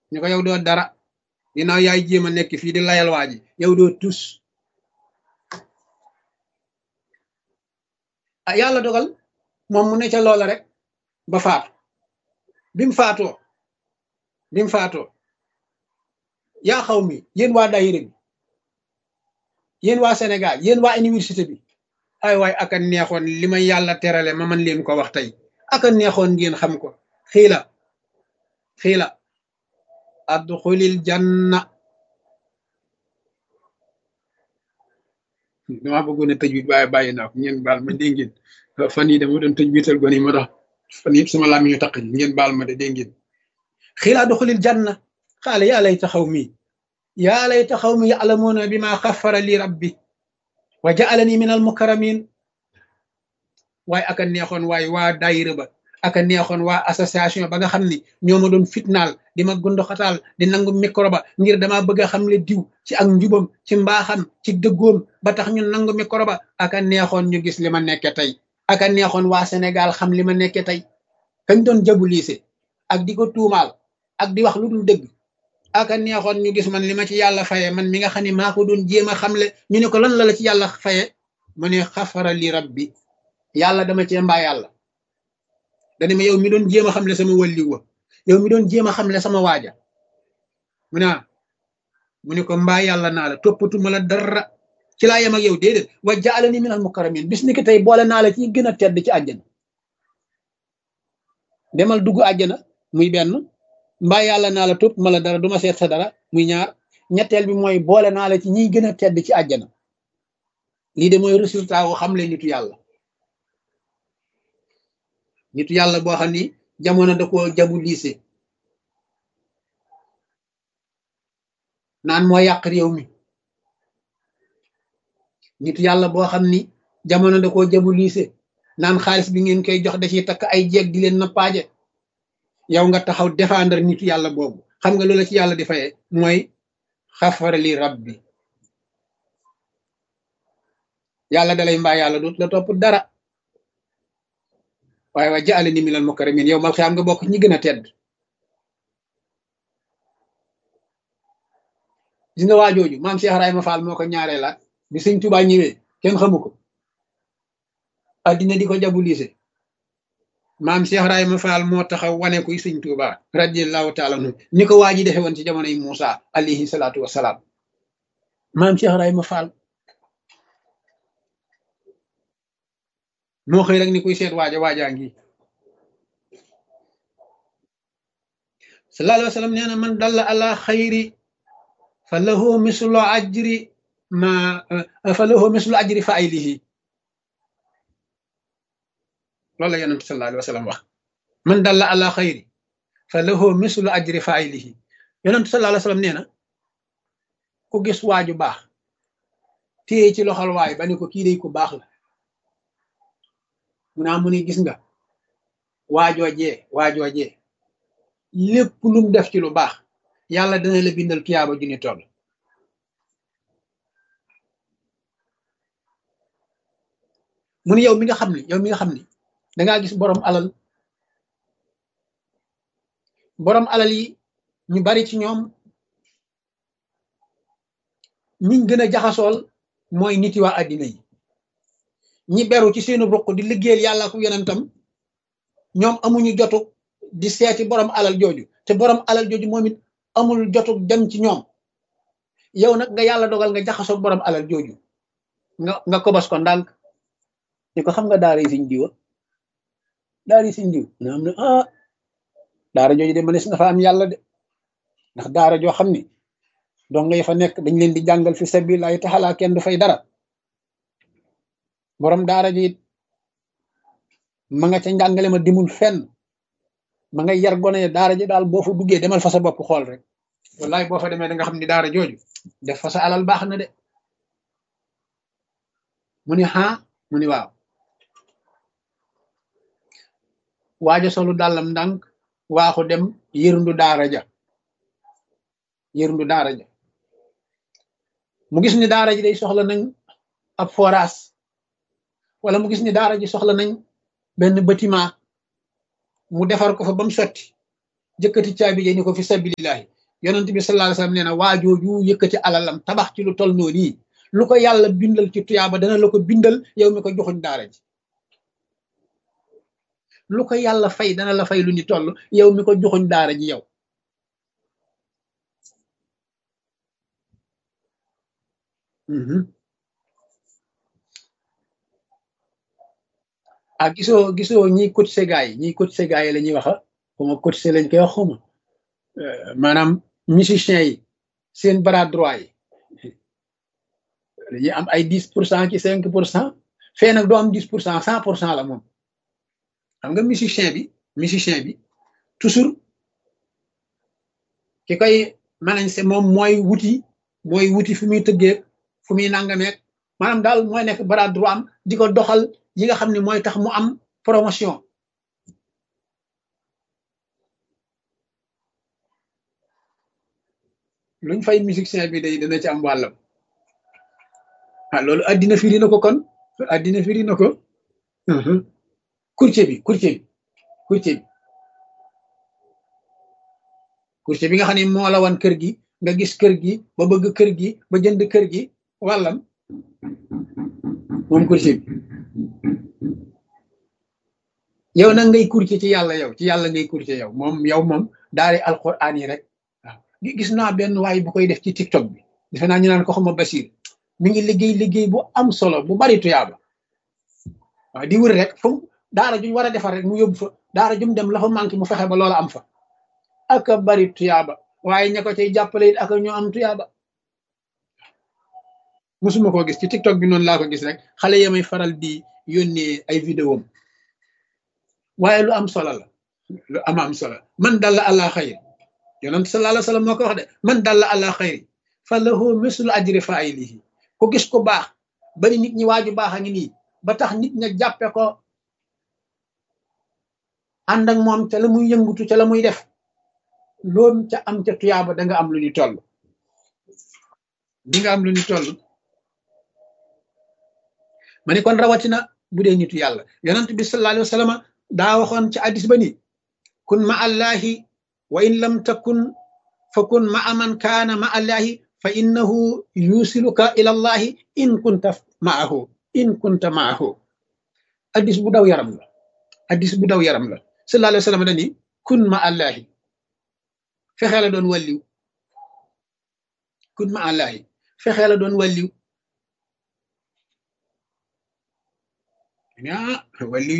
ñu ko yow doo dara ginnaaw yaay jéem a nekk fii di layal waa ji yow doo tus. ah yàlla dogal moom mu ne ca loola rek ba faatu. bi mu faatoo yaa xaw mi yéen waa daayira bi yéen waa Sénégal yéen waa université bi ay waay aka neexoon li ma yàlla terale ma man leen ko wax tey aka neexoon ngeen xam ko. xiila adxulil janna. dama bëggoon a tëj wit waaye bàyyi naa ko ngeen baal ma dégg ngeen fan yi dama doon tëj wital gone yi ma tax fan yëpp sama laam ñu taq ngeen baal ma de dégg ngeen. xiila adxulil janna xaale yaa layta xawmi ya'lamuuna bima xaffara li rabbi wa ja'alani min al mukarramin. waaye aka neexoon waaye waa daayira ba aka neexoon waa association ba nga xam ni ñoo ma doon fitnaal di ma gundoxataal di nangu micro ba ngir dama bëgg a xam le diw ci ak njubam ci mbaaxam ci dëggoom ba tax ñu nangu micro ba aka neexoon ñu gis li ma nekke tey aka neexoon waa Sénégal xam li ma nekke tey kañ doon jabu liise ak di ko tuumaal ak di wax lu dul dëgg aka neexoon ñu gis man li ma ci yàlla faye man mi nga xam ne maa ko doon jéem a xamle ñu ne ko lan la ci yàlla faye mu ne xafara li rabbi yàlla dama cee mbaa yàlla dani ma yow mi doon jéem a xamle sama wàlliw wa yow mi doon jéem a xamle sama waaja mu ne ko mbaa yàlla naa la toppatuma la dara ci laa yem ak yow déedéet wa ja'alani minal mukarramin bis ni ki tey boole naa la ci gën a tedd ci àjjana demal dugg àjjana muy benn mbaa yàlla naa la topp ma la dara duma seet sa dara muy ñaar ñetteel bi mooy boole naa la ci ñiy gën a tedd ci àjjana lii de mooy résultat wu xamle nitu yàlla boo xam ni jamono da ko jabu liise naan moo yàq réew mi nitu yàlla boo xam ni jamono da ko jabu liise naan xaalis bi ngeen koy jox da ciy takk ay jeeg di leen nappaaje yow nga taxaw défendre nitu yàlla boobu xam nga loola ci yàlla di faye mooy xafara li rabbi yàlla dalay mbaa yàlla dut la topp dara waaye wa ja'alani minal mukarramin yow mal xiyaam nga bokk ñi gën a tedd. gis nga waa jooju maam Cheikh Ibrahima Fall moo ko ñaareelaat bi sëñ Tuubaa ñëwee kenn xamu ko addina di ko jabu liise maam Cheikh Ibrahima Fall moo taxaw wane kuy sëñ Tuubaa radiyallahu taala anhu ni ko waa ji defe woon ci jamono yi Muusa alayhi salaatu wassalaam maam Cheikh Ibrahima Fall moo xëy rek ni kuy seet waajaa ngi sallallahu alayhi wa sallam nee na man dalla ala xayri fa lahu mislu ajri fa'ilihi loolu la yonent sallallahu alayhi wa sallam wax man dalla ala xayri fa lahu mislu ajri fa'ilihi yonent sallallahu alayhi wa sallam nee na ku gis waaju baax téye ci loxol waay ba ne ko kii day ku baax la mu ni gis nga waajoojee lépp lum def ci lu baax yàlla dana la bindal tuyaaba ju ni toll mu ni yow mi nga xam ni dangaa gis borom alal yi ñu bari ci ñoom ñiñ gën a jaxasool mooy nit yi waa àddina yi ñi beru ci seenu ruq di liggéeyal yàlla ko yonentam ñoom amuñu jotu di seeti borom alal jooju te borom alal jooju moom it amul jotu dem ci ñoom yow nag nga yàlla dogal nga jaxasoo borom alal jooju nga kobos ko ndànk ni ko xam nga daara yi siñ diwa daara yi siñ diw na am na daara jooju de mënees na fa am yàlla de ndax daara joo xam ni donc nga fa nekk dañ leen di jàngal fi sabilillahi taala kenn du fay dara borom daara ji it ma nga ca njàngale ma dimul fenn ma nga yar gone daara ji daal boo fa duggee demal fa sa bopp xool rek wallahi boo fa demee da nga xam ni daara jooju def fa sa alal baax na de mu ni mu ni waaw waaja solu dàllam ndànk waaxu dem yërndu daara ja mu gis ni daara ji day soxla nañ ab forage wala mu gis ni daara ji soxla nañ benn bâtiment mu defar ko fa ba mu sotti jëkkati caabi ji ni ko fi sabilillahi yonent bi sallallahu alayhi wasallam nee na waajooju yëkkati alalam tabax ci lu toll noonu yi lu ko yàlla bindal ci tuyaaba dana la ko bindal yow mi ko joxuñ daara ji lu ko yàlla fay dana la fay lu ni toll yow mi ko joxuñ daara ji yow. ah gisoo ñiy cotiser gaa yi ñiy cotiser gaa yi la ñuy wax xuma cotiser lañ koy wax xuma maanaam musiciens yi seen bras droit yi dañuy am ay 10% ci 5% fee nag doo am 10% 100% la moom xam nga musicien bi toujours ki koy manañse moom mooy wuti fu muy tëggeeg fu muy nangameeg maanaam daal mooy nekk bras droit am di ko doxal yi nga xam ne mooy tax mu am promotion luñ fay musicien bi day dana ci am wàllam ah loolu addina firi na ko kon addina firi na ko courtier bi nga xam ne moo la wan kër gi nga gis kër gi ba bëgg kër gi ba jënd kër gi wàllam moom courtier bi yow nag ngay courtier ci yàlla yow ci yàlla ngay courtier yow moom daari alquran yi rek waaw gis naa benn waay bu koy def ci TikTok bi defe naa ñu naan ko xama Basir mi ngi liggéey bu am solo bu bari tuyaaba waaw di wër rek fu daara juñ war a defar rek mu yóbbu fa daara jum dem la fa manqué mu fexe ba loola am fa aka bari tuyaaba waaye ña ko cay jàppale it aka ñu am tuyaaba musuma koo gis ci TikTok bi noonu laa ko gis rek xale yamay faral di yónnee ay vidéo waaye lu am solo la lu am solo man dalla ala xayr yonent sallallahu alayhi wasallam moo ko wax de man dalla ala xayri fa lahu mislu ajri fa'ilihi ku gis ko baax bari nit ñi waaju baax a ngi nii ba tax nit ña jàppe ko ànd ak moom ca la muy yëngutu ca la muy def loolu ca am ca tuyaaba da nga am lu ñu toll di nga am lu ñu toll ma ni kon rawatina bu dee nitu yàlla yonent bi sallallahu alayhi wasallam daa waxoon ci hadis ba ni kun ma allahi wa in lam takun fa kun ma aman kaana ma allahi fa innahu yusiluka ila allahi in kunta maahu hadis bu daw yaram la sallallahu alayhi wasallam dani kun ma allahi fexee la doon wàlliw kun ma allahi fexee la doon wàlliw wàlliw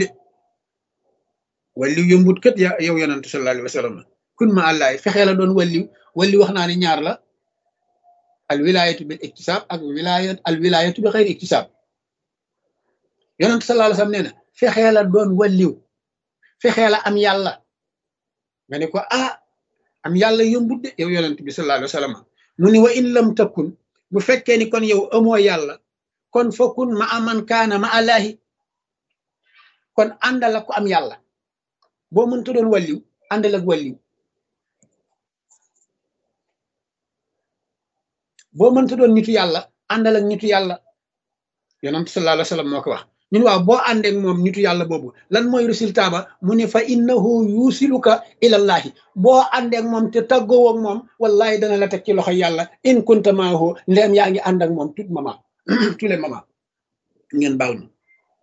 yombut kat yow yonantu sallallahu alayhi wasallam kun ma allahi fexee la doon wàlliw wax naa ne ñaar la al wilayatu bil iktisab ak al wilayatu bi xayri iktisab yonantu sallallahu alayhi wasallam nee na fexee la doon wàlliw fexee la am yàlla nga ne ko am yàlla yombut de yow yonent bi sallallahu alayhi wasallam mu ni wa in lam takun bu fekkee ni kon yow amoo yàlla kon fakun ma aman kaana ma allahi kon àndal ak ko am yàlla boo mënta doon wàlliw àndal ak wàlliw boo mënta doon nitu yàlla àndal ak nitu yàlla yonent sallallahu alayhi wasallam moo ko wax ñun waaw boo àndeek moom nitu yàlla boobu lan mooy résultat ba mu ne fa innahu yusiluka ilallahi boo àndeek moom te tàggoo ak moom wallahi dana la teg ci loxo yàlla in kunta maahu ndeem yaa ngi ànd ak moom tout moment tous les moments ngeen baal ma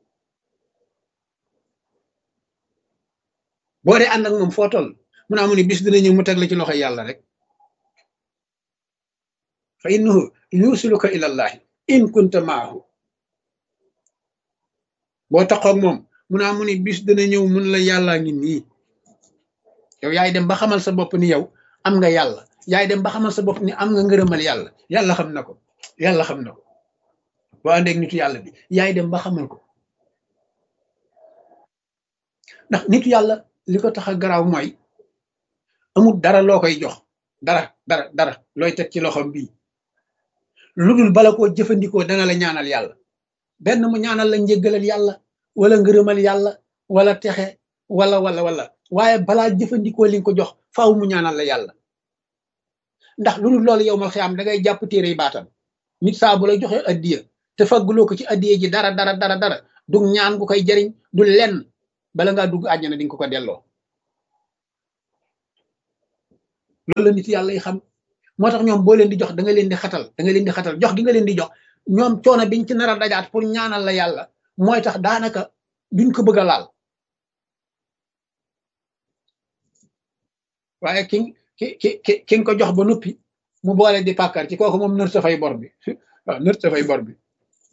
boo dee ànd ak moom foo toll mun naa mu ne bis dina ñëw mu teg la ci loxo yàlla rek fa innahu yusiluka ilallahi in kunta maahu boo taxoog moom mun naa mu ni bis dana ñëw mun la yàllaa ngi nii yow yaay dem ba xamal sa bopp ni yow am nga yàlla yaay dem ba xamal sa bopp ni am nga ngërëmal yàlla yàlla xam na ko boo àndeeg nitu yàlla bi yaay dem ba xamal ko ndax nitu yàlla li ko tax a garaaw mooy amul dara loo koy jox dara looy teg ci loxoom bii lu dul bala koo jëfandikoo dana la ñaanal yàlla benn mu ñaanal la njéggalal yàlla wala ngërëmal yàlla wala texe wala waaye balaa jëfandikoo li nga ko jox faaw mu ñaanal la yàlla ndax lu dul loolu yow ma xiyaam da ngay jàpp téere baatam nit saa bu la joxe addiya te fagguloo ko ci addiya ji dara du ñaan gu koy jariñ du lenn bala ngaa dugg àjjana di nga ko delloo loolu la nit yàlla yi xam. moo tax ñoom boo leen di jox da nga leen di xatal da nga leen di xatal jox gi nga leen di jox ñoom coono biñ ci nar a dajaat pour ñaanal la yàlla mooy tax daanaka duñ ko bëgg a laal. waaye ki nga ko jox ba noppi mu boole di pàkkar ci kooku moom nërta fay bor bi waaw nërta fay bor bi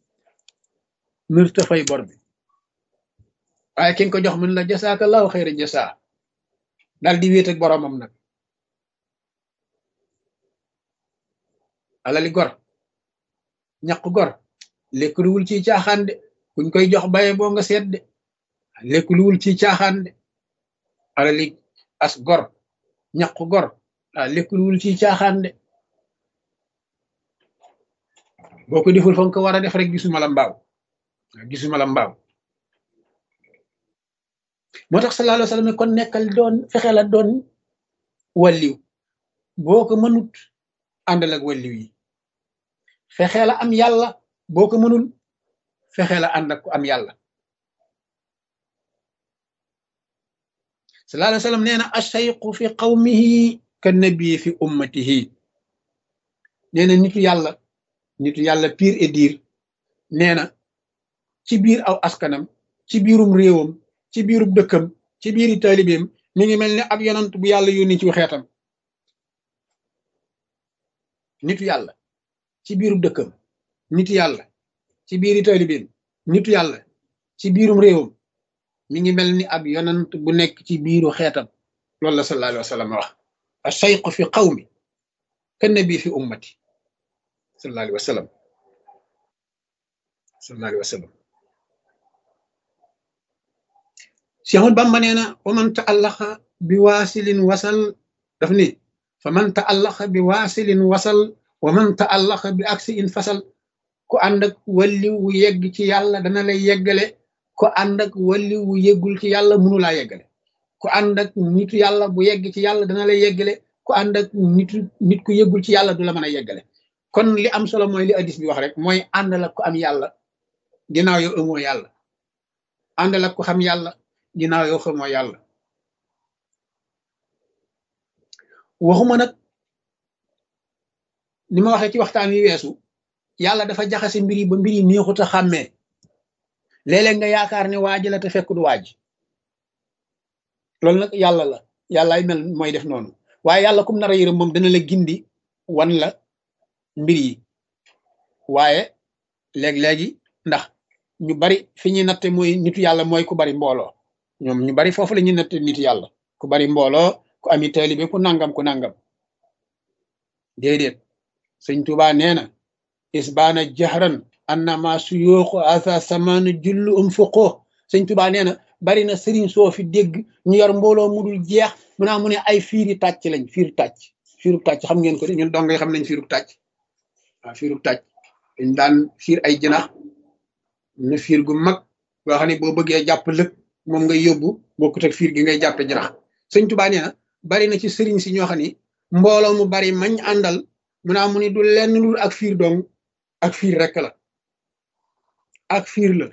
nërta fay bor bi waaye ki nga ko jox mën la jasaakallahu xayra jasaa daal di wéet ak boromam nag. alali gor ñaq gor lekk luwul ci caaxaan de kuñ koy jox baye boo nga seet de lekk luwul ci caaxaan de alali as gor ñaq gor lekk luwul ci caaxaan de boo ko deful fa nga ko war a def rek gisuma la mbaaw gisuma la mbaaw. moo tax sallallahu alayhi wa sallam kon nekkal doon fexe la doon walliw boo ko mënut àndal ak walliw yi fexe la am yàlla boo ko mënul fexe la ànd ak ku am yàlla. sallallahu alayhi wa sallam nee na ashayqu fi qawmihi ka nabi fi ummatihi nee na nitu yàlla pire et dire nee na ci biir aw askanam ci biirum réewam ci biirub dëkkam ci biiri taalibeem mi ngi mel ne ab yonant bu yàlla yónni ci xeetam. nitu yàlla ci biirub dëkkam nitu yàlla ci biiri taalibeem nitu yàlla ci biirum réewam mi ngi mel ni ab yonant bu nekk ci biiru xeetam. loolu la sallallahu alayhi wa sallam wax ashayqu fi qawmi ka nabi fi ummati sallallahu alayhi wa sallam sallallahu alayhi wa sallam. Seexul Bamba nee na wa man ta'allaqa bi waasilin wasal daf ni fa man ta'allaqa bi waasilin wasal wa man ta'allaqa bi aksi in fasal ku ànd ak walli wu yegg ci yàlla dana lay yeggale ku ànd ak walli wu yeggul ci yàlla mënu laa yeggale ku ànd ak nitu yàlla bu yegg ci yàlla dana lay yeggale ku ànd ak nit ku yeggul ci yàlla du la mën a yeggale. kon li am solo mooy li hadis bi wax rek mooy àndal ak ku am yàlla ginnaaw yow amoo yàlla àndal ak ku xam yàlla ginnaaw yow xamoo yàlla. waxuma nag ni ma waxee ci waxtaan wi weesu yàlla dafa jaxase mbir yi ba mbir yi neexut a xàmmee léeg-léeg nga yaakaar ne waaj la te fekk du waaj loolu nag yàlla la yàllaay mel mooy def noonu waaye yàlla kum nar a yërëm moom dana la gindi wan la mbir yi. waaye léeg-léegi ndax ñu bari fi ñuy natte mooy nitu yàlla mooy ku bari mbooloo ñoom ñu bari foofu la ñuy natte nitu yàlla ku bari mbooloo ku ami taalibe ku nangam déedéet sëñ Tuubaa nee na isbaana jahran annama suyooxu asa samanu jullu fuqoo sëñ Tuubaa nee na bari na sëriñ soo fi dégg ñu yor mbooloo mu dul jeex mu naa mu ne ay fiiri tàcc lañ fiiru tàcc xam ngeen ko de ñun dongay xam nañ fiiru tàcc waaw fiiru tàcc dañ daan fiir ay jinax na fiir gu mag boo xam ne boo bëggee jàpp lëg moom ngay yóbbu bokkut ak fiir gi ngay jàppe jinax. sëñ Tuubaa nee na bari na ci sëriñ si ñoo xam ne mbooloo mu bari mañ àndal mu naa mu ni du lenn lul ak fiir dong ak fiir rekk la ak fiir la.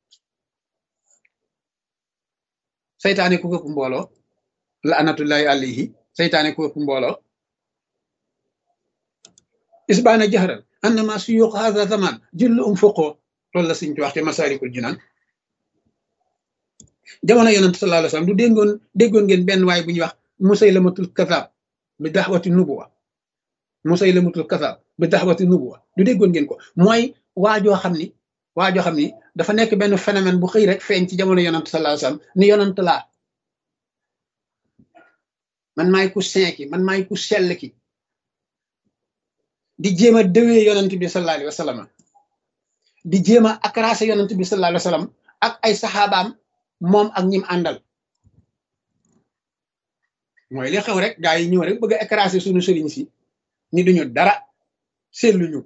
saytaane ku ëpp mbooloo la anatullahi alayhi saytaane ku ëpp mbooloo isbaana jahran annama suyuq hadha zaman jullu fuqoo loolu la sëñ ci wax te Masaalikul Jinaan. jamono yonent sallallahu alayhi wasallam du déggoon ngeen benn waay bu ñuy wax Musaylamatul Kazaab bi daxwati nubuwa Musaylamatul Kazaab bi daxwati nubuwa du déggoon ngeen ko mooy waajoo xam ni dafa nekk benn phénomène bu xëy rek feeñ ci jamono yonent sallallahu alayhi wasallam ni yonent laa man maay ku saint ki man maay ku sell ki di jéem a dëwee yonent bi sallallahu alayhi wasallam di jéem a akrasé yonent bi sallallahu alayhi wasallam ak ay saxaabaam moom ak ñim àndal mooy li xew rek gaa yi ñëw rek bëgg a écraser suñu sëriñ si ni duñu dara seetluñu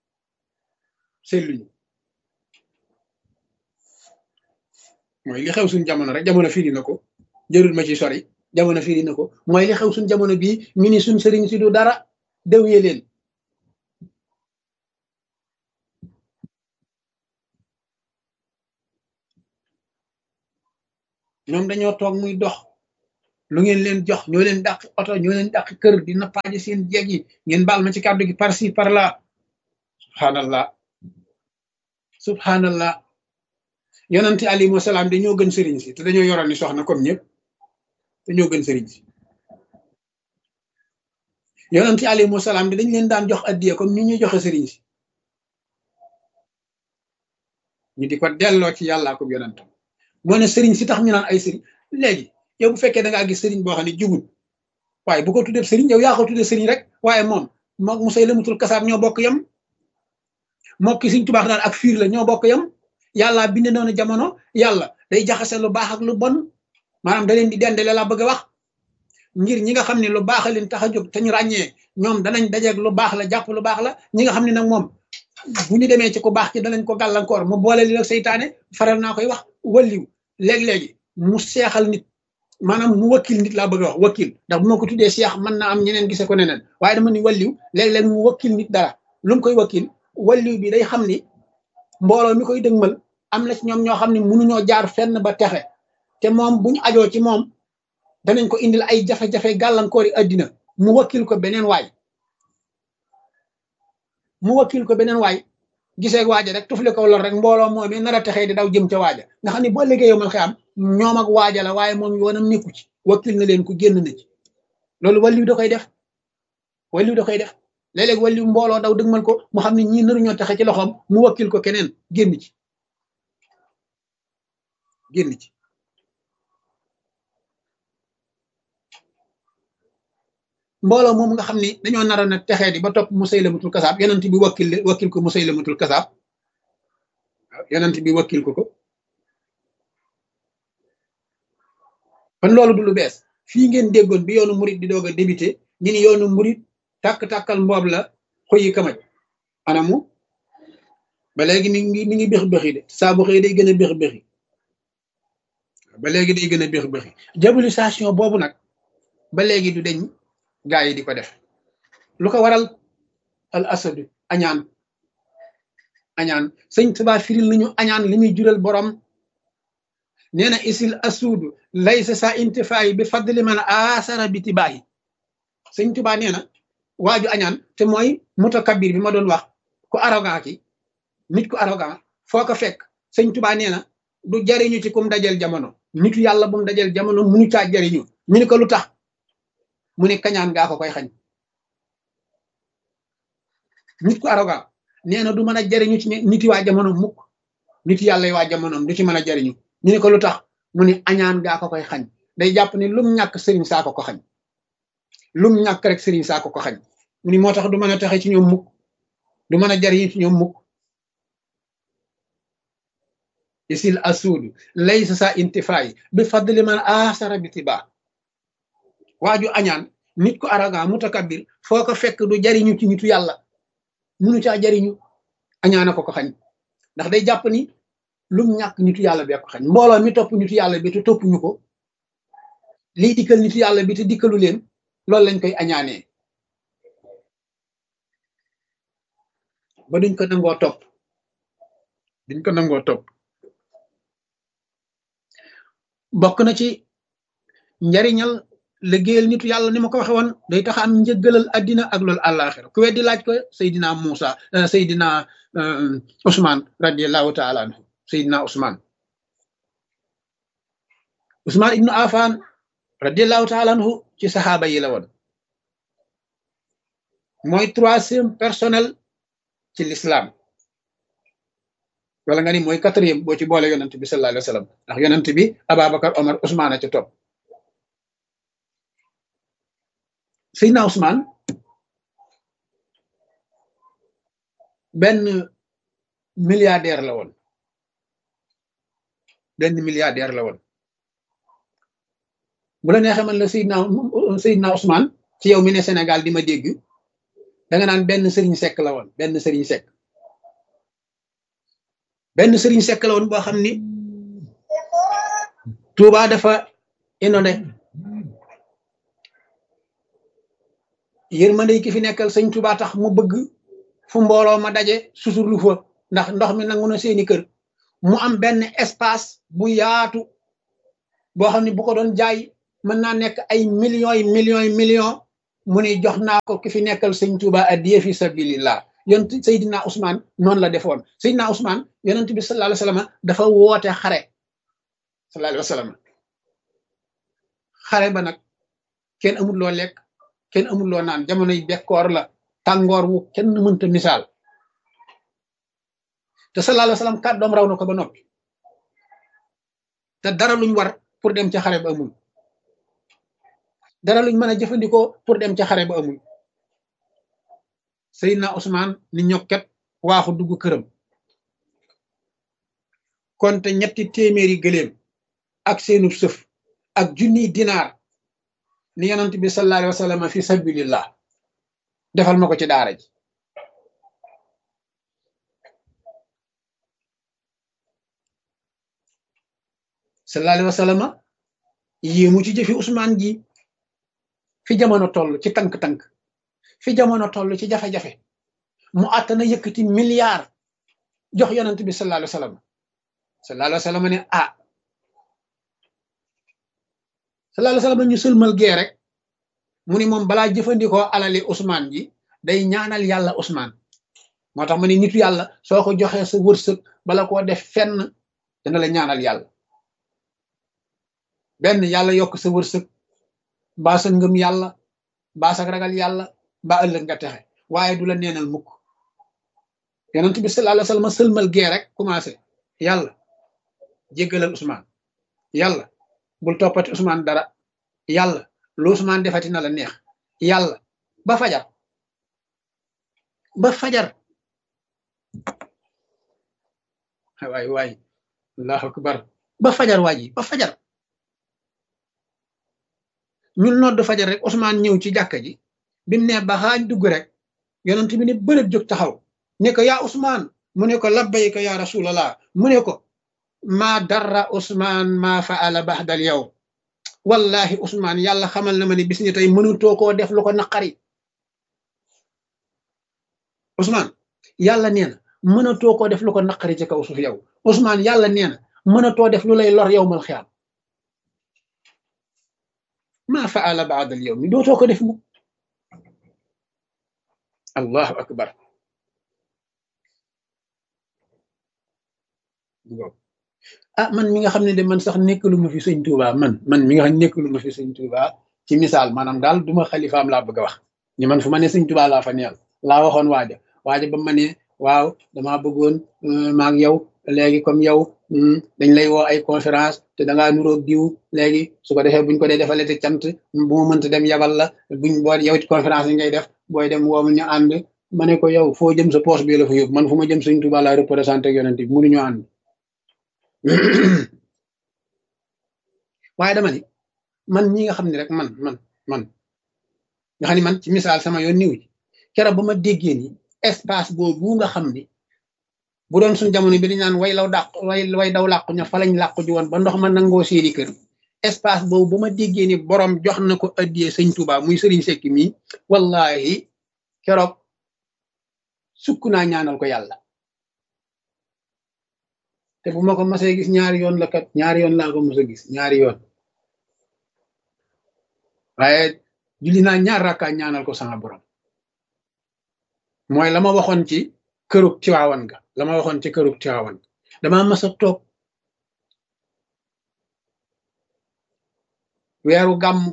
mooy li xew suñu jamono rek jamono firi na ko jërul ma ci sori jamono firi na ko mooy li xew suñu jamono bii ñu ni suñ sëriñ si du dara dëwye leen ñoom dañoo toog muy dox lu ngeen leen jox ñoo leen dàq oto ñoo leen dàq kër di nappaaje seen jeeg yi ngeen baal ma ci kàddu gi par ci par là. Subhanallah subhanallah yonanti alayhi wasalaam dañoo gën sëriñ si te dañoo yoroon ni soxna comme ñëpp dañoo gën sëriñ si yonanti alayhi wasalaam dañ leen daan jox addiya comme ni ñuy joxe sëriñ si ñu di ko delloo ci yàllaa ko yonantam moo ne sëriñ si tax ñu naan ay sëriñ léegi yow bu fekkee da ngaa gis sëriñ boo xam ne jubul waaye bu ko tuddee sëriñ yow yaa ko tuddee sëriñ rek waaye moom mook Musaylamatul Kasaab ñoo bokk yam moo ki Sëriñ Tuubaa naan ak fiir la ñoo bokk yam yàlla bind noonu jamono yàlla day jaxase lu baax ak lu bon maanaam da leen di dendale la bëgg a wax ngir ñi nga xam ne lu baax leen tax a jóg te ñu ràññee ñoom danañ dajeeg lu baax la jàpp lu baax la ñi nga xam ne nag moom bu ñu demee ci ku baax ci danañ ko gàllankoor mu boole li ak seytaane faral naa koy wax walliw léegi-léegi mu seexal nit maanaam mu wakkil nit laa bëgg a wax wakkil ndax bu ma ko tuddee seex mën naa am ñeneen gise ko neneen waaye dama ni walliw léeg-léeg mu wakkil nit dara lu mu koy wakkil walliw bi day xam ni mbooloo mi koy dëgmal am na ci ñoom ñoo xam ne mënuñoo jaar fenn ba texe te moom bu ñu ajoo ci moom danañ ko indil ay jafe-jafe gàllankoor yi àddina mu wakkil ko beneen waay gisee waaja rek tufle ko lor rek mbooloo moom nar a texee di daw jëm ca waaja nga xam ne boo liggéey yomal xëy am ñoom ak waaja la waaye moom yoonam nekku ci wakkil na leen ku génn na ci loolu walliw da koy def léeg-léeg walliw mbooloo daw dëgmal ko mu xam ne ñii naruñoo texe ci loxoom mu wakkil ko keneen génn ci mbooloo moom nga xam ni dañoo naroon a texee di ba topp Musaylamatul Kasaab yonent bi wakkil ko Musaylamatul Kasaab waaw yonent bi wakkil ko kon loolu du lu bees fii ngeen déggoon bi yoonu murit di doog a débuté ñu ni yoonu murit tàkk-tàkkal mboob la xoyi kamaj anamu ba léegi mi ngi béx-béxi de saa bu xëy day gën a béx-béxi ba léegi day gën a béx-béxi diabolisation boobu nag ba léegi du deñ gaa yi di ko def lu ko waral al asadu añaan sëñ Tuubaa firil nañu añaan li muy jural borom nee na isil asuudu laysa sa intifaayi bi fadli man asara bi tibaayi sëñ Tuubaa nee na waaju añaan te mooy mutakabbir bi ma doon wax ku arrogant ki nit ku arrogant foo ko fekk sëñ Tuubaa nee na du jariñu ci kum dajel jamono nitu yàlla bu mu dajel jamono munu caa jariñu ñu ni ko lu tax mu ne kañaan gaa ko koy xañ nit ku arrogant nee na du mën a jariñu ci niti waa jamono mukk niti yàlla yi waa jamonoom du ci mën a jariñu ñu ne ko lu tax mu ne añaan gaa ko koy xañ day jàpp ni lum ñàkk sëriñ saa ko xañ lum ñàkk rek sëriñ saa ko xañ mu ni moo tax du mën a taxe ci ñoom mukk du mën a jariñu ci ñoom mukk isil asuudu laysa sa intifaay bi fadli man asara bi tiba waaju añaan nit ko arrogant mutakabbir foo ko fekk du jariñu ci nitu yàlla munu caa jariñu añaana ko xañ ndax day jàpp ni lum ñàkk nitu yàlla bee ko xañ mbooloo mi topp nitu yàlla bi te toppuñu ko lii dikkal nitu yàlla bi te dikkalu leen loolu lañ koy añaanee ba duñ ko nangoo topp bokk na ci njariñal liggéeyal nitu yàlla ni ma ko waxe woon day tax am njëggalal addina ak loolu àllaaxira ku weddi laaj ko Seydina Muusa Seydina Ousmane radiallahu taala anhu Seydina Ousmane ibnu Affan radiallahu taala anhu ci saxaaba yi la woon mooy 3e personnel ci l'islam wala nga ni mooy 4e boo ci boole yonent bi sallallahu alayhi wa sallam ndax yonent bi Ababacar Omar Ousmane a ca topp Seydina Ousmane benn milliardaire la woon bu la neexee man la Seydina Ousmane ci yow mi ne Sénégal di ma dégg da nga naan benn Serigne Seck la woon benn Serigne Seck la woon boo xam ni Touba dafa inondé yërmande ki fi nekkal sëñ Touba tax mu bëgg fu mbooloo ma daje susurlu fa ndax ndox mi nangu na seeni kër mu am benn espace bu yaatu boo xam ne bu ko doon jaay mën naa nekk ay millions mu ni jox naa ko ki fi nekkal sëñ Tuuba addiya fi sabilillah yonent Seydina Ousmane noonu la defoon Seydina Ousmane yonent bi sallallahu alayhi wa sallam dafa woote xare sallallahu alayhi wa sallam xare ba nag kenn amul loo lekk kenn amul loo naan jamonoy bekkoor la tàngoor wu kenn mënta misaal te sallallahu alayhi wa sallam kàddoom raw na ko ba noppi te dara luñ war pour dem ca xare ba amul dara luñ mën a jëfandikoo pour dem ca xare ba amul Seydina Ousmane ni ñokket waaxu dugg këram konte ñetti téeméeri gëléem ak seenu sëf ak junniy dinaar ni yonent bi sallallahu alayhi wa sallam fi sabilillah defal ma ko ci daara ji sallallahu alayhi wa sallam yéemu ci jëfi Ousmane ji fi jamono toll ci tànk-tànk fi jamono toll ci jafe-jafe mu àttana yëkkati milliard jox yonent bi sallallahu alayhi wa sallam sallallahu alayhi wa sallam ne sallallahu alayhi wa sallam ñu sëlmal gee rek mu ni moom balaa jëfandikoo alali Ousmane ji day ñaanal yàlla Ousmane moo tax ma ne nitu yàlla soo ko joxee sa wërsëg bala koo def fenn dana la ñaanal yàlla benn yàlla yokk sa wërsëg mbaa sa ngëm yàlla mbaa sa ragal yàlla mbaa ëllëg nga texe waaye du la neenal mukk yonent bi sallallahu alayhi wa sallam sëlmal gee rek commencé yàlla jéggalal Ousmane yàlla bul toppati Ousmane dara yàlla lu Ousmane defati na la neex yàlla ba fajar waay allahu akbar ba fajar waaji ba fajar ñun nodd fajar rek Ousmane ñëw ci jàkka ji bi mu ne ba xaaj dugg rek yonent bi ne bërëb jóg taxaw ne ko yaa Ousmane mu ne ko labbayka ya rasulallah mu ne ko maa darra Ousmane maa faala baxdal yow wallahi Ousmane yàlla xamal na ma ne bis ni tey mënutoo koo def lu ko naqari Ousmane yàlla nee na mënatoo koo def lu ko naqari ci kaw suuf yow Ousmane yàlla nee na mënatoo def lu lay lor yow mal xiyaam maa faala baadal yow mi dootoo ko def mu allahu akbar man mi nga xam ne de man sax nekkalu ma fi sëñ Touba man mi nga xam ne nekkalu ma fi sëñ Touba ci misaal maanaam daal duma xalifaam laa bëgg a wax ni man fu ma ne sëñ Touba laa fa neel laa waxoon waaja ba ma ne waaw damaa bëggoon maag yow léegi comme yow dañ lay woo ay conférence te dangaa nuroog diw léegi su ko defee buñ ko dee defalee te cant bu ma mënta dem yabal la buñ boo yow ci conférence yi ngay def booy dem woomul ñu ànd ma ne ko yow foo jëm sa poche bi la fa yóbbu man fu ma jëm sëñ Touba laa représenté ak yonent bi mënuñu ànd waaye dama ni man ñi nga xam ne rek man nga xam ne man ci misaal sama yoon niw ji keroog ba ma déggee ni espace boobu nga xam ni bu doon suñ jamono bi dañ naan way daw làqu ña fa lañ làqu ji woon ba ndox ma nangoo seeni kër espace boobu ba ma déggee ni borom jox na ko addiyee sëñ Touba muy sëriñ Sekki mii wallahi keroog sukk naa ñaanal ko yàlla te bu ma ko masee gis ñaari yoon la kat ñaari yoon laa ko mos a gis ñaari yoon waaye julli naa ñaar rakkaa ñaanal ko sama borom mooy la ma waxoon ci kërug Tiwaawan ga dama mas a toog weeru gàmm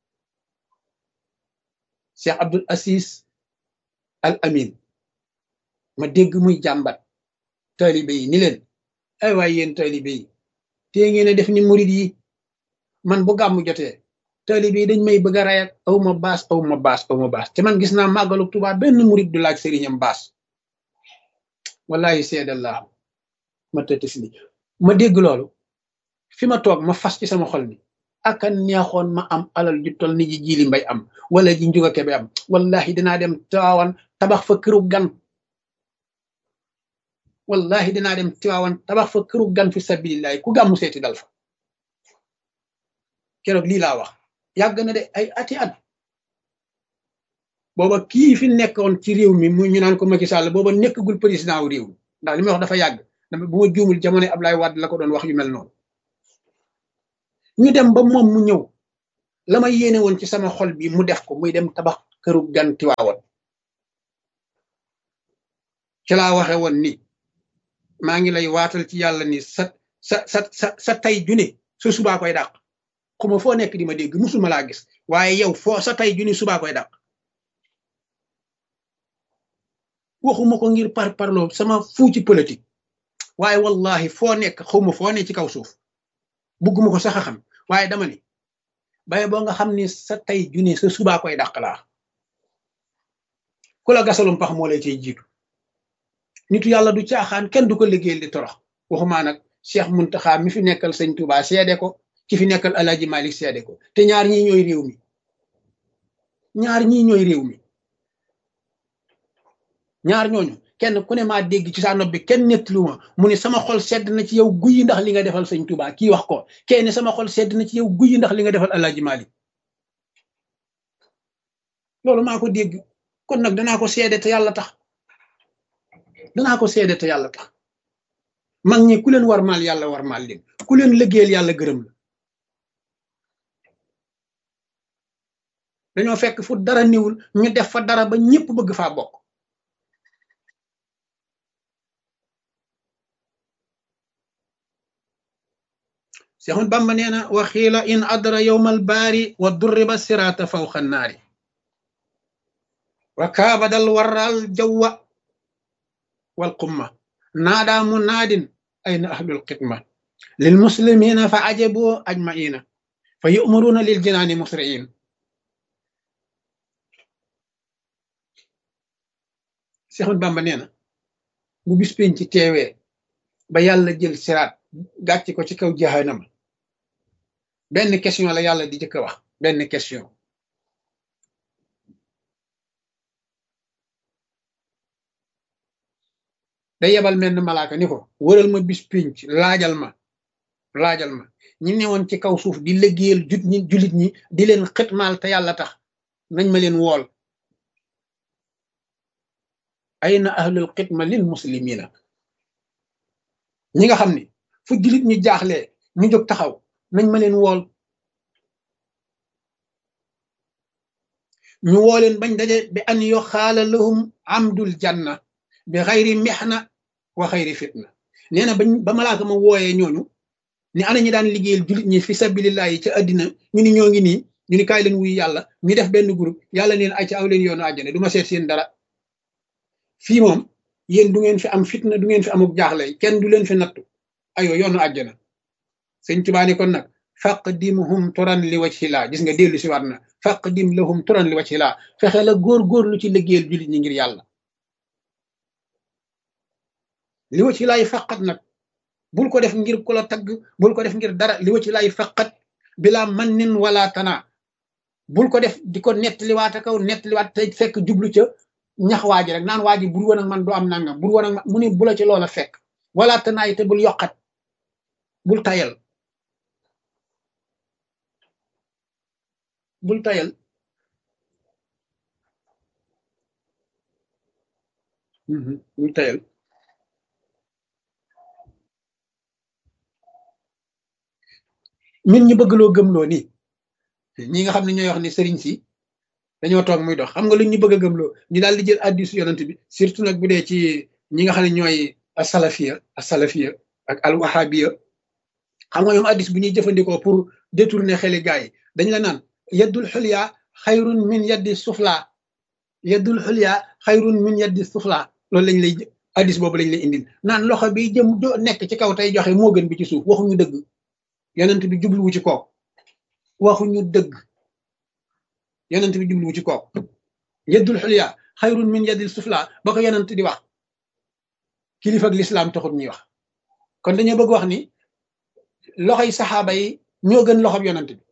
Cheikh Abdul Asis Al Amin ma dégg muy jàmbat taalibe yi ni leen ay waay yéen taalibe yi te ngeen a def ni murid yi man bu gàmm jotee taalibe yi dañ may bëgg a ray ak aw ma baas te man gis naa màggalu Tuubaa benn murid du laaj sëriñam baas wallahi seedallahu ma tëtis ni ma dégg loolu fi ma toog ma fas ci sama xol ni aka neexoon ma am alal ju tol ni ji Jili Mbay am wala ji Njuga Kebe am wallahi dinaa dem Tiwaawan tabax fa këru gan wallahi dinaa dem Tiwaawan tabax fa këru gan fi sabilillahi ku gàmmu seeti dal fa keroog lii laa wax yàgg na de ay ati at booba kii fi nekkoon ci réew mi mu ñu naan ko Macky Sall booba nekkagul président wu réew mi ndax li may wax dafa yàgg bu ma juumul jamono Ablaye Wade la ko doon wax yu mel noonu ñu dem ba moom mu ñëw la ma yéene woon ci sama xol bi mu def ko muy dem tabax këru gan Tiwaawan ci laa waxe woon ni maa ngi lay waatal ci yàlla ni sa tay june sa subaa koy dàq xuma foo nekk di ma dégg musuma laa gis waaye yow foo sa tay june subaa koy dàq waxuma ko ngir parloo sama fuu ci politique waaye wallahi foo nekk xawma foo ne ci kaw suuf bugguma ko sax a xam waaye dama ni baye boo nga xam ni sa tay june sa subaa koy dàq laa ku la gasalum pax moo lay cay jiitu nitu yàlla du caaxaan kenn du ko liggéeyal di torox waxumaa nag Cheikh Muntaxa mi fi nekkal sëñ Touba seede ko ci fi nekkal Alaaji Malik seede ko te ñaar ñii ñooy réew mi ñaar ñooñu kenn ku ne maa dégg ci sa nopp bi kenn nettali ma mu ne sama xol sedd na ci yow guyi ndax li nga defal sëñ Touba kii wax ko kenn sama xol sedd na ci yow guyi ndax li nga defal Alaaji Malik loolu maa ko dégg kon nag danaa ko seede te yàlla tax mag ñi ku leen war maal yàlla war maal leen ku leen liggéeyal yàlla gërëm la dañoo fekk fu dara niwul ñu def fa dara ba ñëpp bëgg faa bokk Seexul Bamba nee na wa xiila in adra yowmal baari wa durriba siraata fawqa naari wa kaabadal waral jawwa wal qumma naadaa munaadin ayna ahlul xidma lil muslimina fa ajabu ajmaina fa yu'maruna lil jinaani musri'in Seexul Bamba nee na bu bis penc ci teewee ba yàlla jël siraat gàcc ko ci kaw jahannama benn question la yàlla di jëkk a wax benn question day yebal menn malaaka ni ko wëral ma bis pinc laajal ma ñi newoon ci kaw suuf di liggéeyal julit ñi di leen xitmaal te yàlla tax nañ ma leen wool ayna ahlul xidma lil muslimina ñi nga xam ni fu julit ñi jaaxlee ñu jóg taxaw nañ ma leen wool ñu woo leen bañ daje bi an yo xaala lahum amdul janna bi xayri mihna wa xayri fitna nee na ba malaaka ma wooyee ñooñu ni ana ñi daan liggéeyal jullit ñi fi sabilillah yi ca àddina ñu ni ñoo ngi nii ñu ni kaay leen wuy yàlla ñu def benn groupe yàlla neen ay ca aw leen yoonu àjjana du ma seet seen dara fii moom yéen du ngeen fi am fitna du ngeen fi amuk jaaxlay kenn du leen fi nattu ayo yoonu àjjana sëñ Tuubaa ni kon nag faqdimhum turan li wajhillah gis nga dellu si waat na faqdim lahum turan li wajhillah fexe la góor-góorlu ci liggéeyal jullit ñi ngir yàlla li wajhillah yi faqat nag bul ko def ngir ku la tagg bul ko def ngir dara li wajhillah yi faqat bila mannin wala tana bul ko def di ko nettaliwaat kaw nettaliwaat te fekk jublu ca ñax waaji rek naan waaji bur woon ak man du am nangam bur woon ak man mu ni bu la ci loola fekk wala tanaay te bul yokkat bul tayal bul tayal bul tayal min ñu bëgg loo gëmloo nii ñi nga xam ne ñooy wax ni sëriñ si dañoo toog muy dox xam nga lu ñu bëgg a gëmloo ñu daal di jël hadiisu yonent bi surtout nag bu dee ci ñi nga xam ne ñooy asalafiya ak alwahabiya xam nga ñoom hadiis bu ñuy jëfandikoo pour détourner xeli gaay yi dañ la naan yaddul xulya xayrun min yaddi sufla yaddul xulya xayrun min yaddi sufla loolu lañ lay hadiis boobu lañ lay indil naan loxo bi jëm nekk ci kaw tey joxe moo gën bi ci suuf waxuñu dëgg yonent bi jubluwu ci kook waxuñu dëgg yonent bi jubluwu ci kook yaddul xulya xayrun min yaddil sufla ba ko yonent di wax kilifa ak lislaam taxut ñuy wax kon dañoo bëgg wax ni loxoy saxaaba yi ñoo gën loxob yonent bi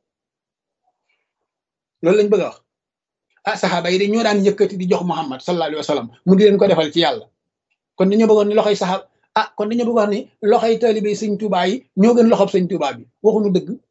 loolu lañ bëgg a wax ah saxaaba yi de ñoo daan yëkkati di jox Muhammad sallallahu alayhi wa sallam mu di leen ko defal ci yàlla kon dañoo bëggoon ni loxoy saxaaba kon dañoo bëgg wax ni loxoy taalibe sëñ Tuubaa yi ñoo gën loxob sëñ Tuubaa bi waxuñu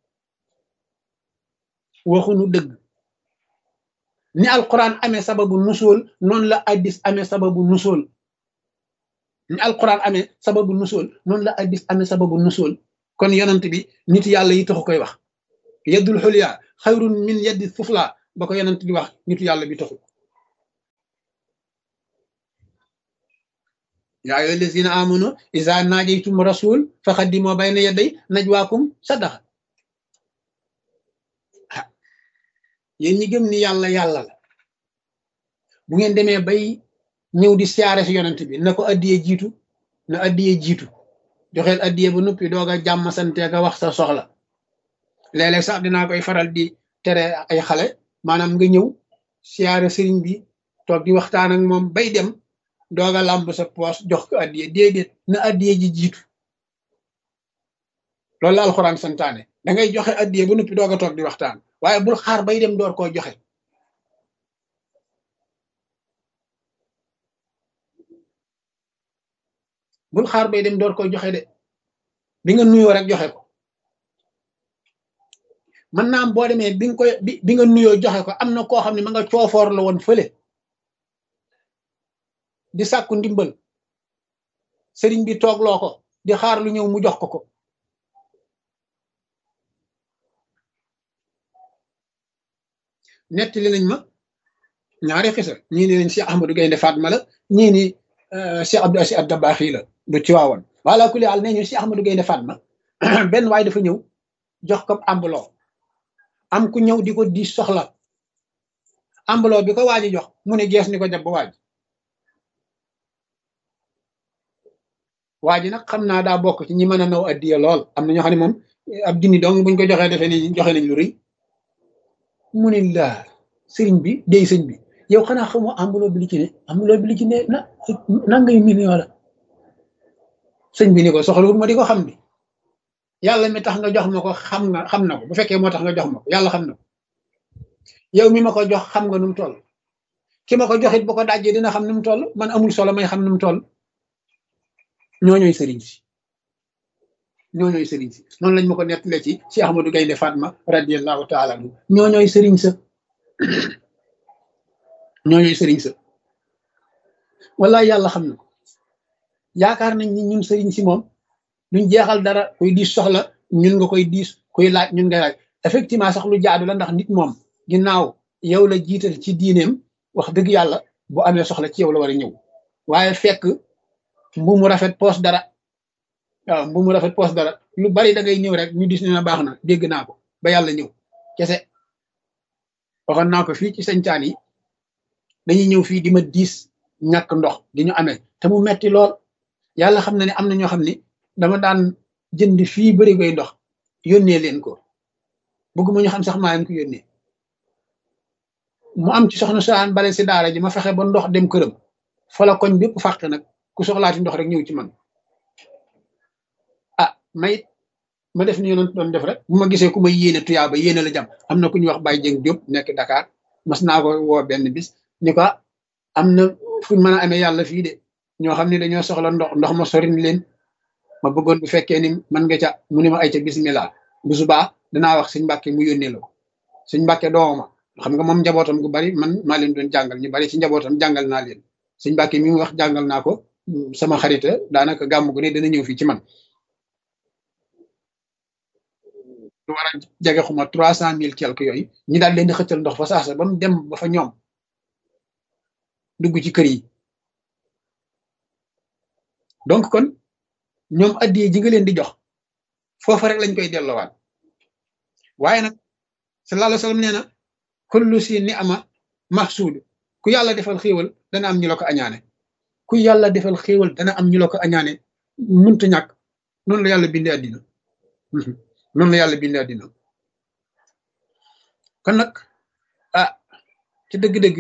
dëgg ni alquran amee sababu nusul noonu la addis amee sababu nusul ni alquran amee sababu nusul noonu la addis amee sababu nusul kon yonent bi nit yàlla yi taxu koy wax yaddul xulya xayrun min yaddi sufla ba ko yonent di wax nitu yàlla bi taxul yaa ayyuha allazina amanu iza najaytum rasul faqaddimu bayna yaday najwaakum sadaqa yéen ñi gëm ni yàlla yàlla la bu ngeen demee bay ñëw di siyaare si yonent bi na ko addiyee jiitu na addiyee jiitu joxeel addiyee ba noppi doog a jàmm santeeka wax sa soxla léeg-léeg sax dinaa koy faral di tere ay xale maanaam nga ñëw siyaare sëriñ bi toog di waxtaan ak moom bay dem doog a làmb sa poos jox ko addiyee déedéet na addiyee ji jiitu loolu la alxuraan santaane da ngay joxe addiyee ba noppi doog a toog di waxtaan waaye bul xaar bay dem door koo joxe bul xaar bay dem door koy joxe de bi nga nuyoo rek joxe ko mën naa am boo demee bi nga koy bi nga nuyoo joxe ko am na koo xam ne ma nga coofoor la woon fële di sàkku ndimbal sëriñ bi toogloo ko di xaar lu ñëw mu jox ko nettali nañ ma ñaari xisa ñii ni nañ Cheikh Ahmadou Gaynde Fatma la ñii ni Cheikh Abdou Aziz Dabakhi la bu ci waawoon wala kulli àll nee ñu Cheikh Ahmadou Gaynde Fatma benn waay dafa ñëw jox ko ambuloo am ku ñëw di ko di soxla ambuloo bi ko waaji jox mu ne gees ni ko jàpp waaji nag xam naa daa bokk ci ñi mën a naw addiya lool am na ñoo xam ne moom ab dindi dong buñ ko joxee defee ni joxe nañ lu rëy mu ne laa sëriñ bi dey sëñ bi yow xanaa xamoo ambuloo bi li ci ne ambuloo bi li ci ne nangay million la sëñ bi ni ko soxlawul ma di ko xam bi yàlla mi tax nga jox ma ko xam na ko bu fekkee moo tax nga jox ma ko yàlla xam na ko yow mi ma ko jox xam nga nu mu toll ki ma ko joxit bu ko dajjee dina xam nu mu toll man amul solo may xam nu mu toll ñooñooy sëriñ si ñooñooy sëriñ si noonu lañ ma ko nettalee ci Cheikh Ahmadou Gaynde Fatma radiyallahu taala anhu ñooñooy sëriñ sa ñooñooy sëriñ sa wallaay yàlla xam na ko yaakaar nañ ni ñun sëriñ si moom duñ jeexal dara kuy diis soxla ñun nga koy diis kuy laaj ñun ngay laaj effectivement sax lu jaadu la ndax nit moom ginnaaw yow la jiital ci diineem wax dëgg yàlla bu amee soxla ci yow la war a ñëw waaye fekk mbu mu rafet poos dara waaw mbu mu rafet poos dara lu bari da ngay ñëw rek ñu dis ne na baax na dégg naa ko ba yàlla ñëw kese waxoon naa ko fii ci sañcaan yi dañuy ñëw fii di ma diis ñàkk ndox di ñu amee te mu metti lool yàlla xam na ne am na ñoo xam ne dama daan jënd fii bëri goy ndox yónnee leen ko bëgguma ñu xam sax maa leen ko yónnee mu am ci soxna saan bale si daara ji ma fexe ba ndox dem këram fa la koñ bépp fàq nag ku soxlaati ndox rek ñëw ci man ah mayit ma def ni yonent doon def rek bu ma gisee ku ma yéene tuyaaba yéene la jàmm am na ku ñuy wax Baye Dieng Diop nekk Dakar mas naa ko woo benn bis ni ko am na fuñ mën a amee yàlla fii de ñoo xam ne dañoo soxla ndox ma sorin leen ma bëggoon bu fekkee ni man nga ca mu ne ma ay ca bismillah bu subaa danaa wax sëñ Mbàkke mu yónnee la ko sëñ Mbàkke dooma xam nga moom njabootam gu bari man maa leen doon jàngal ñu bari ci njabootam jàngal naa leen sëñ Mbàkke mi mu wax jàngal naa ko sama xarita daanaka gàmm gu ne dana ñëw fii ci man lu war a jege xuma 300,000 quelque yooyu ñi daal leen di xëccal ndox fa saasa ba mu dem ba fa ñoom dugg ci kër yi donc kon ñoom addiye ji nga leen di jox foofa rek lañ koy delloowaat waaye nag sallallahu alayhi wa sallam nee na kullu si ni ama mahsuud ku yàlla defal xéewal dana am ñu la ko añaane ku yàlla defal xéewal dana am ñu la ko añaane mënta ñàkk noonu la yàlla bindee àddina noonu la yàlla bindee àddina kon nag ah ci dëgg-dëgg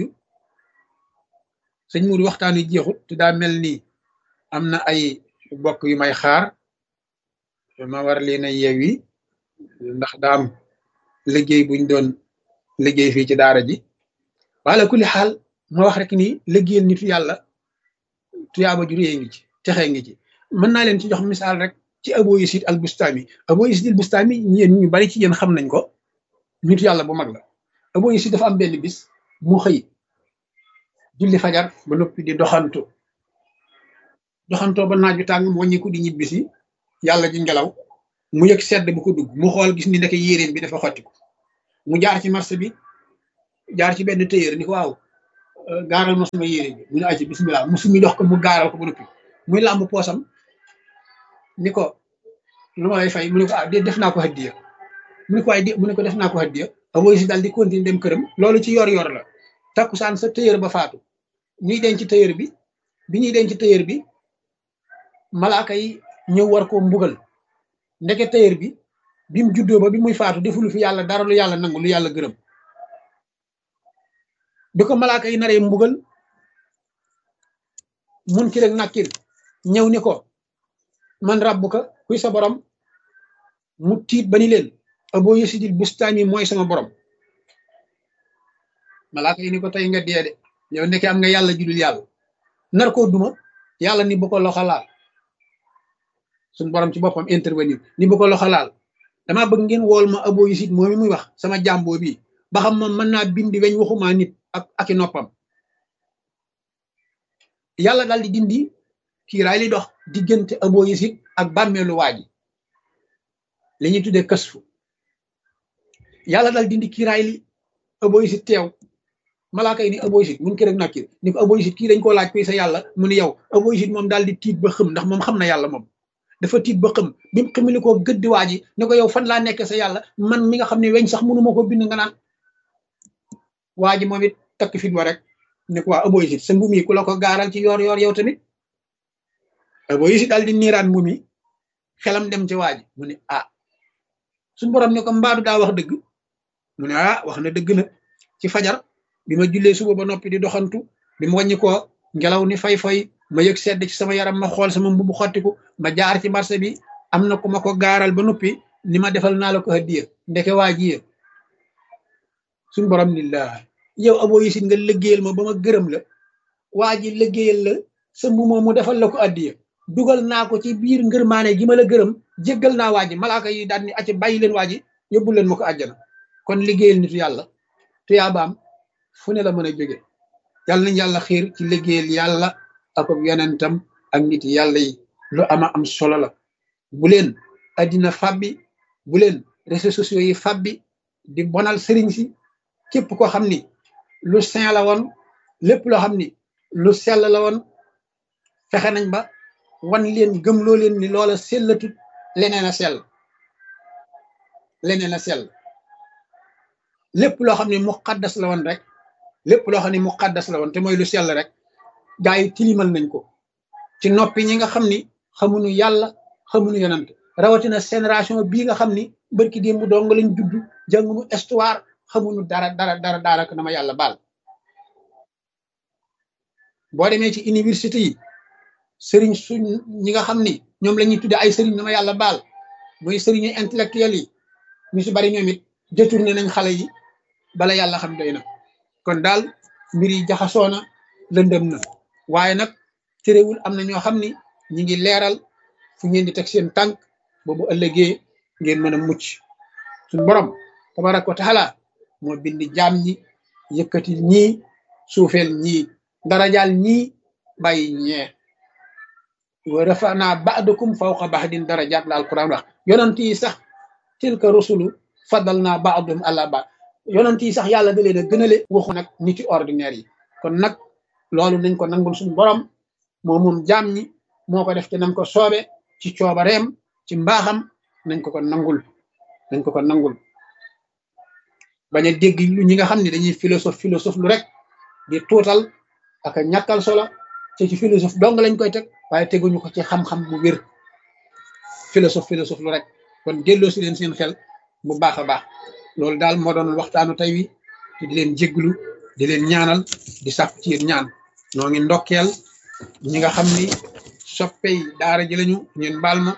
sëñ Mourou waxtaan wi jeexut te daa mel ni am na ay bokk yu may xaar ma war leen a yeewi ndax daa am liggéey buñ doon liggéey fii ci daara ji wala kulli xaal ma wax rek ni liggéeyal nitu yàlla tuyaaba ju réy ngi ci texee ngi ci mën naa leen ci jox misaal rek ci Abu Yazid al Bustami Abu Yazid al Bustami yéen ñu bari ci yéen xam nañ ko nitu yàlla bu mag la Abu Yazid dafa am benn bis mu xëy julli fajar ba noppi di doxantoo ba naaj bi tàng mu wàññiku di ñibbisi yàlla ji ngelaw mu yëg sedd bu ko dugg mu xool gis ni ndeke yéreem bi dafa xottiku mu jaar ci marché bi jaar ci benn tailleur ni ko waaw gaaral ma sama yére bi mu ne aci bismillah mu sumi dox ko mu gaaral ko ba noppi muy làmb poosam ni ko lu ma lay fay mu ne ko def naa ko hadiya mu ne ko mu ne ko def naa ko hadiya Abu Yazid daal di continuer dem këram loolu ci yor la takkusaan sa tailleur ba faatu ñuy denc tailleur bi ñuy denc tailleur bi malaaka yi ñëw war koo mbugal ndeke tailleur bi mu juddoo ba bi muy faatu defulu fi yàlla dara lu yàlla nangu lu yàlla gërëm bi ko malaaka yi naree mbugal Munkar ak Nakiir ñëw ni ko man rabbuka kuy sa borom mu tiit ba ni leen Abu Yazid Bustami mooy sama borom malaaka yi ni ko tey nga dee de yow ndeke am nga yàlla judul yàlla nar koo duma yàlla ni bu ko loxo laal suñ borom ci boppam intervenir ni bu ko loxo laal damaa bëgg ngeen wool ma Abu Yazid moomi muy wax sama jàmboo bi ba xam moom mën naa bindi weñ waxumaa nit ak i noppam yàlla daal di dindi kiiraay li dox diggante Abu Yazid ak bàmmeelu waa ji li ñuy tuddee kasfu yàlla daal dindi kiiraay li Abu Yazid teew malaaka yi ni Abu Yazid Munkar ak Nakiir ni ko Abu Yazid kii dañ koo laaj kuy sa yàlla mu ni yow Abu Yazid moom daal di tiit ba xëm ndax moom xam na yàlla moom dafa tiit ba xëm bi mu xamili koo gëdd waa ji ni ko yow fan laa nekk sa yàlla man mi nga xam ne weñ sax mënu ma ko bind nga naan waa ji moom it takk fit wa rek ne ko waa Abu Yazid sa mbumi ku la ko gaaral ci yoor yow tamit Abu Yazid daal di niiraan mbumi xelam dem ci waa ji mu ne suñu borom ne ko mbaadu daa wax dëgg mu ne wax na dëgg na ci fajar bi ma jullee suba ba noppi di doxantu bi ma wàññi ko ngelaw ni fay ma yëg sedd ci sama yaram ma xool sama mbubu xottiku ma jaar ci marché bi am na ku ma ko gaaral ba noppi ni ma defal naa la ko hadiya ndeke waa ji suñu borom ni la yow Abu Yazid nga liggéeyal ma ba ma gërëm la waa ji liggéeyal la sa mbubu mu defal la ko hadiya dugal naa ko ci biir ngërmaane gi ma la gërëm jéggal naa waa ji malaaka yi daal ni acci bàyyi leen waa ji yóbbu leen ma ko àjjana kon liggéeyal nitu yàlla tuyaabaam fu ne la mën a jóge yàlla nañ yàlla xiir ci liggéeyal yàlla ak yonentam ak nit yàlla yi lu ama am solo la bu leen addina fàbbi bu leen réseaux sociaux yi fàbbi di bonal sëriñ si képp ko xam ni lu saint la woon lépp loo xam ni lu sell la woon fexe nañ ba wan leen gëmloo leen ni loola sellatut leneen a sell lépp loo xam ne muqaddas la woon rek lépp loo xam ne muqaddas la woon te mooy lu sell rek gaa yi tilimal nañ ko ci noppi ñi nga xam ni xamuñu yàlla xamuñu yonent rawatina génération bii nga xam ni barki démb dong lañ judd jànguñu histoire xamuñu dara ko dama yàlla baal boo demee ci université yi sëriñ suñ ñi nga xam ni ñoom la ñuy tudde ay sëriñ dama yàlla baal mooy sëriñu intellectuel yi ñu si bari ñoom it détourné nañ xale yi bala yàlla xam doy na kon daal mbir yi jaxasoo na lëndëm na waaye nag terewul am na ñoo xam ni ñi ngi leeral fu ngeen di teg seen tànk boobu ëllëgee ngeen mën a mucc suñu borom tabaraka wa taala moo bindi jaam ñi yëkkati ñii suufeel ñii darajaal ñii bàyyi ñee wa rafa'naa ba'dakum fawqa ba'din darajaat la alquran wax yonent yi sax tilka rusulu faddalnaa ba'dahum ala ba'd yonent yi sax yàlla da leen a gënale waxu nag nit ci ordinaire yi kon nag loolu nañ ko nangul suñu borom moom jaam ñi moo ko def te nam ko soobe ci coobareem ci mbaaxam nañ ko ko nangul bañ a dégg lu ñi nga xam ne dañuy philosophe lu rek di tuutal ak a ñàkkal solo te ci philosophe dong lañ koy teg waaye teguñu ko ci xam-xam bu wér philosophe lu rek kon delloo si leen seen xel bu baax a baax loolu daal moo doon waxtaanu tey wi te di leen jégglu di leen ñaanal di sàkku ci yéen ñaan noo ngi ndokkeel ñi nga xam ni soppey daara ji lañu ngeen baal ma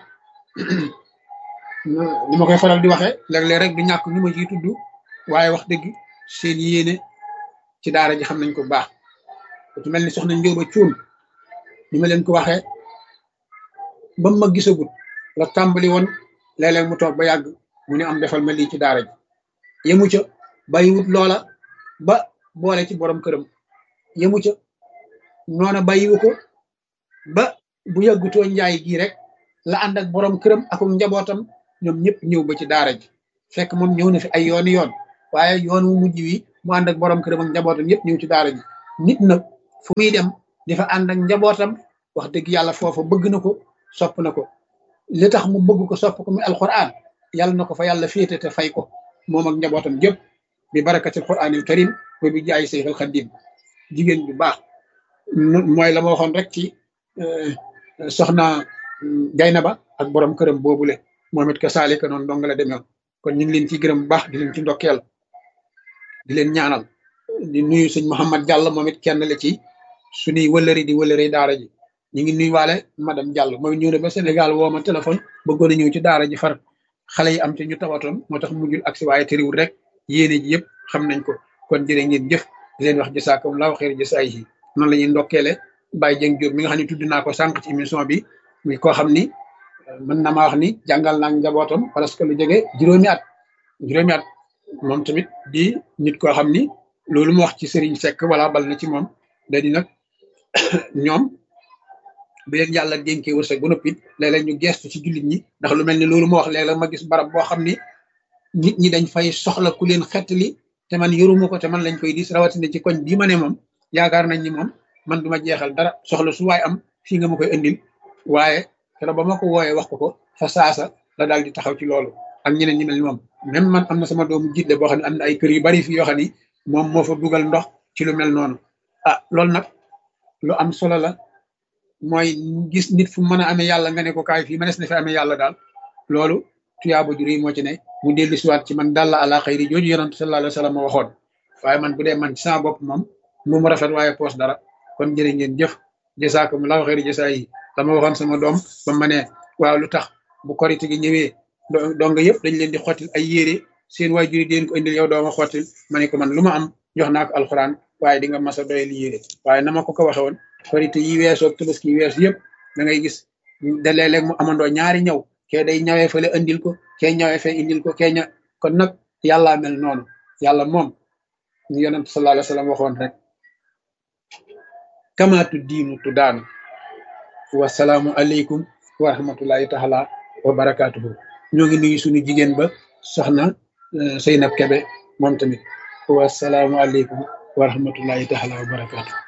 ni ma koy faral di waxee léeg-léeg rek du ñàkk ñu ma ciy tudd waaye wax dëgg seen yéene ci daara ji xam nañ ko bu baax ci mel ni soxna Njóoba Cuun ni ma leen ko waxee ba ma gisagut la tàmbali woon léeg-léeg mu toog ba yàgg mu ne am defal ma lii ci daara ji yemu ca bàyyiwut loola ba boole ci borom këram yemu ca noona bàyyiwu ko ba bu yàggutoo njaay gii rek la ànd ak borom këram ak njabootam ñoom ñëpp ñëw ba ci daara ji fekk moom ñëw na fi ay yoon waaye yoon wu mujj wi mu ànd ak borom këram ak njabootam yëpp ñëw ci daara ji. nit nag fu muy dem di fa ànd ak njabootam wax dëgg yàlla foofa bëgg na ko sopp na ko li tax mu bëgg ko sopp ko muy alquran yàlla na ko fa yàlla féete te fay ko moom ak njabootam yëpp bi barakatil quranil karim wa bi jaay Seexul Xaddim jigéen bu baax mooy la ma waxoon rek ci soxna Gaynaba ak borom këram boobule moom it ka saalika noonu dong la demee kon ñu ngi leen ci gërëm bu baax di leen ci ndokkeel di leen ñaanal di nuyu sëñ Mouhamad Diallo moom it kenn la ci suñuy wëllëri di wëllëri daara ji ñu ngi nuyuwaale madame Diallo mooy ñëw na ba Sénégal woo ma téléphone bëggoon a ñëw ci daara ji far xale yi am te ñu tawatoon moo tax mujjul agsi waaye tëriwul rek yéene ji yëpp xam nañ ko kon jërë ngeen jëf di leen wax jasaakumullaahu xayra jasaa'ihi noonu la ñuy ndokkeele Baye Dieng Diop mi nga xam ne tudd naa ko sànq ci émission bi muy koo xam ni mën na maa wax ni jàngal naa njabootam parce que lu jege juróomi at moom tamit di nit koo xam ni loolu mu wax ci Serigne Seck wala bal na ci moom da di nag ñoom bi leen yàlla dénkee wërsëg ba noppi léeg-léeg ñu gestu ci jullit ñi ndax lu mel ni loolu mu wax léeg-léeg ma gis barab boo xam ni nit ñi dañ fay soxla ku leen xettali te man yoruma ko te man lañ koy dis rawatina ci koñ bii ma ne moom yaakaar nañ ni moom man duma jeexal dara soxla su waay am fii nga ma koy indil waaye keroog ba ma ko wooyee wax ko fa saasa la daal di taxaw ci loolu ak ñeneen ñi mel ni moom même man am na sama doomu jiitle boo xam ne am na ay kër yu bari fii yoo xam ni moom moo fa dugal ndox ci lu mel noonu loolu nag lu am solo la mooy gis nit fu mën a amee yàlla nga ne ko kaay fii mënees na fi amee yàlla daal loolu tuyaaba ju rëy moo ci ne mu dellu siwaat ci man dalla ala xayri jooju yonent sallallahu alayhi wa sallam waxoon waaye man bu dee man ci sama bopp moom mu rafet waaye poos dara kon jërë ngeen jëf jasaakumullaahu xayra jasaa'ihi dama waxoon sama doom ba ma ne waaw lu tax bu korite gi ñëwee donga yëpp dañ leen di xottil ay yére seen waajur yi deen ko indil yow dooma xottil ma ne ko man lu ma am jox naa ko alxuraan waaye di nga mas a doy li yére waaye na ma ko waxe woon korite yi weesoo tabaski yi weesu yëpp da ngay gis da léeg-léeg mu amandoo ñaari ñaw kee day ñawee fële indil ko kee ñawee fee indil ko kee ña kon nag yàllaa mel noonu yàlla moom ñu yonent sallallahu alayhi wa sallam waxoon rek kamaatu diinu tu daanu wasalaamu aleykum wa rahmatullahi taala wa barakaatuhu ñoo ngi nuyu suñu jigéen ba soxna Seynab Kebe moom tamit wasalaamu aleykum wa rahmatullahi taala wa barakaatuhu